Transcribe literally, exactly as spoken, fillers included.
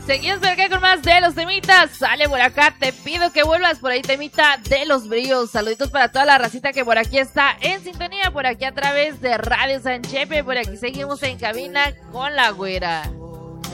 Seguimos por acá con más de los temitas. Sale por acá, te pido que vuelvas por ahí, temita de los bríos. Saluditos para toda la racita que por aquí está en sintonía, por aquí a través de Radio San Chepe. Por aquí seguimos en cabina con la güera.